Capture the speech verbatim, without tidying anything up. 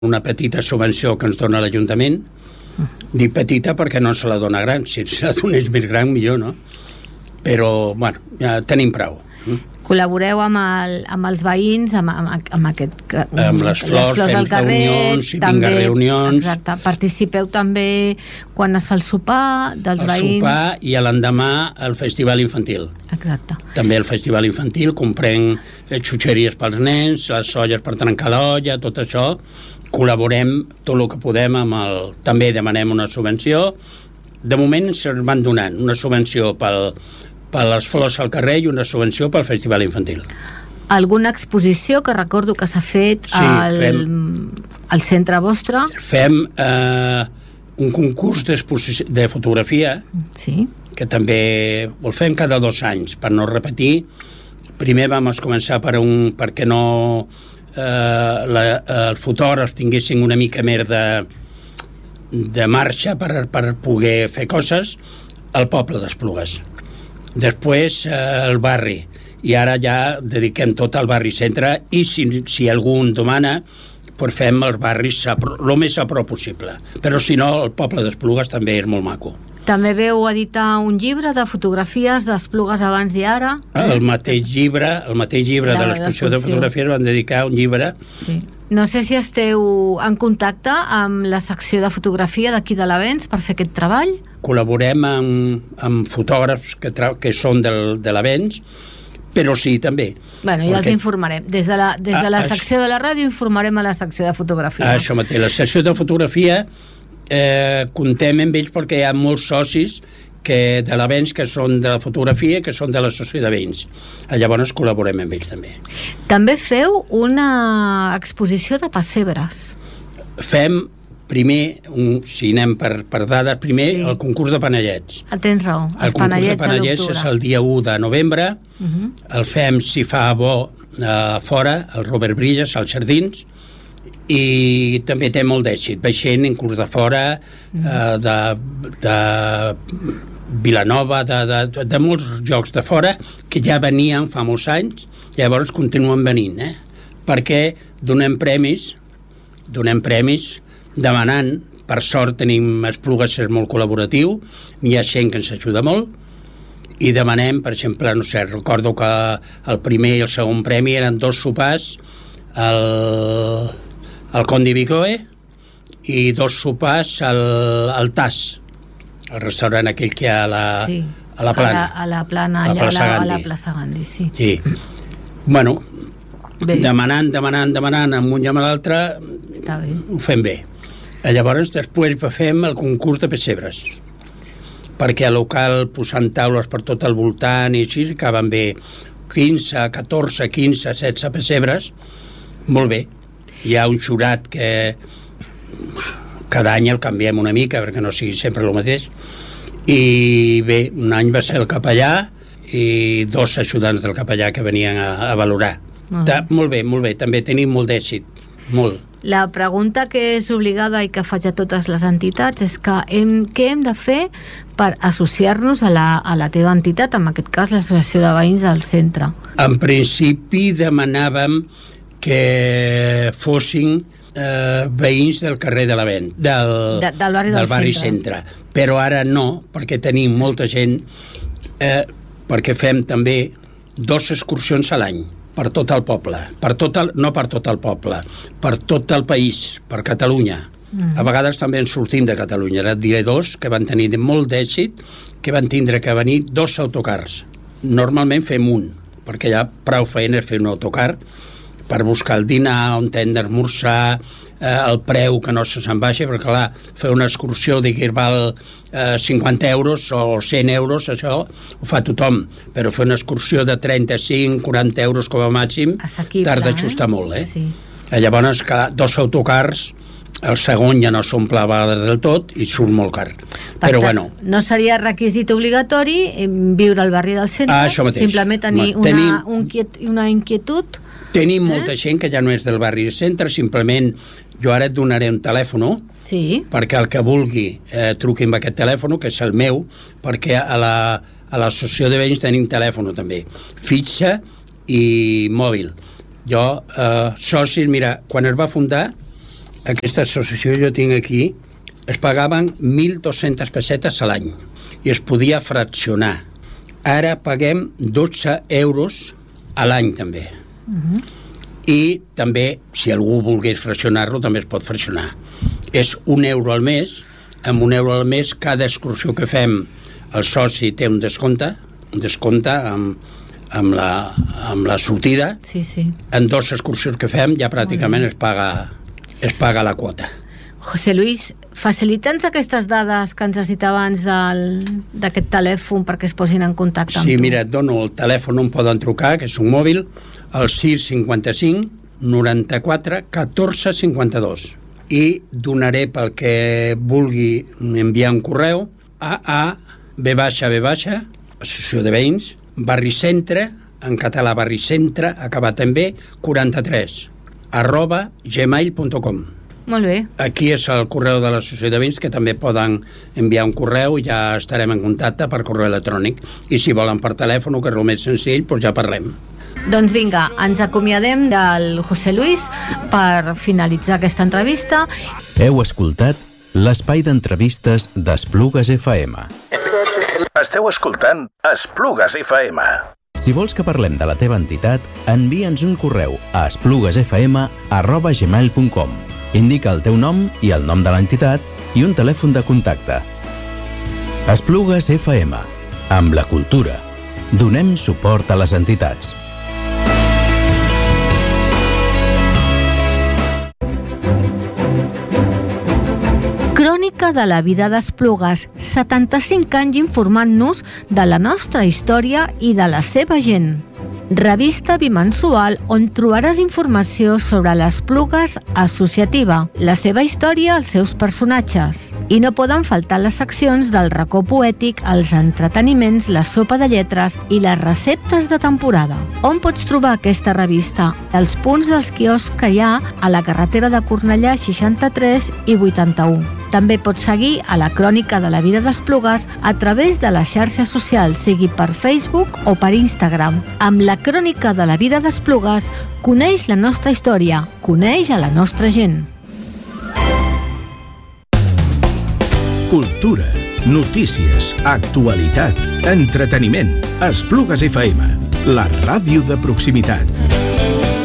una petita subvenció que ens dona l'Ajuntament. Dic petita perquè no se la dona gran. Si se la donés més gran, millor, no? Però, bueno, ja tenim prou. Col·laboreu amb, el, amb els veïns, amb, amb, amb aquest... Amb les flors, les flors fem al carrer, reunions, i també, vinga reunions. Exacte. Participeu també quan es fa el sopar dels el veïns. El sopar i a l'endemà el festival infantil. Exacte. També el festival infantil, comprem xutxeries pels nens, les olles per trencar l'olla, tot això. Col·laborem tot el que podem amb el... També demanem una subvenció. De moment se'n van donant una subvenció pel... per les flors al carrer i una subvenció pel festival infantil. Alguna exposició que recordo que s'ha fet sí, al, fem, al centre vostre? Fem eh, un concurs de fotografia, sí. que també el fem cada dos anys, per no repetir. Primer vam començar per un, perquè no eh, la, els fotògrafs tinguessin una mica més de, de marxa per, per poder fer coses al poble d'Esplugues. Després eh, el barri, i ara ja dediquem tot al barri centre, i si, si algú en demana, pues fem els barris el més a prop possible. Però si no, el poble d'Esplugues també és molt maco. També veu editar un llibre de fotografies d'Esplugues abans i ara? El mateix llibre, el mateix llibre de l'exposició de fotografies van dedicar un llibre. Sí. No sé si esteu en contacte amb la secció de fotografia d'aquí de l'Avenç per fer aquest treball. Col·laborem amb, amb fotògrafs que, que són del, de l'Avenç, però sí, també. Bueno, ja els informarem. Des de la, des de la secció de la ràdio informarem a la secció de fotografia. Això mateix, la secció de fotografia eh, comptem amb ells perquè hi ha molts socis que de l'Avenç que són de la fotografia, que són de l'associació de veïns. Llavors col·laborem amb ells també. També feu una exposició de pessebres. Fem primer, un, si anem per, per dades, primer sí. el concurs de panellets. Ah, tens raó, els el concurs de panellets és el dia u de novembre, uh -huh. el fem, si fa bo, a fora, al Robert Brillas, als Jardins, i també té molt d'èxit, vaixent inclús de fora, uh -huh. eh, de, de Vilanova, de, de, de molts llocs de fora, que ja venien fa molts anys, llavors continuen venint, eh? Perquè donem premis, donem premis, demanant, per sort tenim Esplugues, és molt col·laboratiu, n'hi ha gent que ens ajuda molt, i demanem, per exemple, no sé, recordo que el primer i el segon premi eren dos sopars al, al Condi Bicoe i dos sopars al, al Tas, el restaurant aquell que hi ha a la, sí. a la plana. A la, a la plana, allà a la, a la plaça Gandhi, sí. Sí. Bueno, bé. demanant, demanant, demanant, amb un i amb l'altre, ho fem bé. Llavors, després fem el concurs de pessebres, perquè al local, posant taules per tot el voltant i així, acaben bé quinze, catorze, quinze, setze pessebres, molt bé. Hi ha un jurat que cada any el canviem una mica, perquè no sigui sempre el mateix, i bé, un any va ser el capellà i dos ajudants del capellà que venien a, a valorar. Uh-huh. Ta, molt bé, molt bé, també tenim molt d'èxit, molt. La pregunta que és obligada i que faig a totes les entitats és que hem, què hem de fer per associar-nos a la, a la teva entitat, en aquest cas l'Associació de Veïns del Centre? En principi demanàvem que fossin eh, veïns del carrer de l'Avenç, del, de, del barri, del del barri centre. centre. Però ara no, perquè tenim molta gent, eh, perquè fem també dues excursions a l'any, per tot el poble, per tot el, no per tot el poble, per tot el país, per Catalunya. Mm. A vegades també en sortim de Catalunya. Ara et diré dos que van tenir molt d'èxit, que van tindre que venir dos autocars. Normalment fem un, perquè hi ha prou feina fer un autocar per buscar el dinar, on hem d'esmorzar, eh, el preu que no se'n baixa, perquè clar, fer una excursió de que val eh, cinquanta euros o cent euros, això ho fa tothom, però fer una excursió de trenta-cinc, quaranta euros com a màxim, t'has d'ajustar eh? molt, eh? Sí. Llavors, cada dos autocars, el segon ja no s'omplava del tot i surt molt car. Per però tant, bueno... No seria requisit obligatori viure al barri del centre, ah, simplement tenir una, tenim, un quiet, una inquietud. Tenim eh? molta gent que ja no és del barri del centre, simplement jo ara et donaré un telèfon, sí. perquè el que vulgui eh, truqui amb aquest telèfon, que és el meu, perquè a la, a l'associació de veïns tenim telèfon també, fitxa i mòbil. Jo, eh, socis, mira, quan es va fundar, aquesta associació jo tinc aquí, es pagaven mil dos-centes pessetes a l'any i es podia fraccionar. Ara paguem dotze euros a l'any també. Uh-huh. I també, si algú volgués fraccionar-lo, també es pot fraccionar. És un euro al mes. Amb un euro al mes, cada excursió que fem, el soci té un descompte, un descompte amb, amb, la, amb la sortida. Sí, sí. En dues excursions que fem ja pràcticament es paga, es paga la quota. José Luis, facilita'ns aquestes dades que ens has dit abans d'aquest telèfon perquè es posin en contacte amb sí, tu. Sí, mira, et dono el telèfon on poden trucar, que és un mòbil, el sis cinquanta-cinc noranta-quatre catorze cinquanta-dos. I donaré pel que vulgui enviar un correu a a b baixa b baixa, Associació de Veïns, Barri Centre, en català Barri Centre, acabat en B, quaranta-tres, arroba gmail punt com. Molt bé. Aquí és el correu de l'Associació de Veïns, que també poden enviar un correu i ja estarem en contacte per correu electrònic. I si volen per telèfon, que és el més senzill, doncs ja parlem. Doncs vinga, ens acomiadem del José Luis per finalitzar aquesta entrevista. Heu escoltat l'espai d'entrevistes d'Esplugues F M. Esteu escoltant Esplugues F M. Si vols que parlem de la teva entitat, envia'ns un correu a espluguesfm arroba gmail punt com. Indica el teu nom i el nom de l'entitat i un telèfon de contacte. Esplugues F M. Amb la cultura. Donem suport a les entitats. Crònica de la vida d'Esplugues, setanta-cinc anys informant-nos de la nostra història i de la seva gent. Revista bimensual on trobaràs informació sobre l'Esplugues associativa, la seva història, els seus personatges. I no poden faltar les seccions del racó poètic, els entreteniments, la sopa de lletres i les receptes de temporada. On pots trobar aquesta revista? Els punts dels quioscs que hi ha a la carretera de Cornellà seixanta-tres i vuitanta-u. També pots seguir a la Crònica de la vida d'Esplugues a través de les xarxes socials, sigui per Facebook o per Instagram. Amb la Crònica de la vida d'Esplugues, coneix la nostra història, coneix a la nostra gent. Cultura, notícies, actualitat, entreteniment. Esplugues F M, la ràdio de proximitat.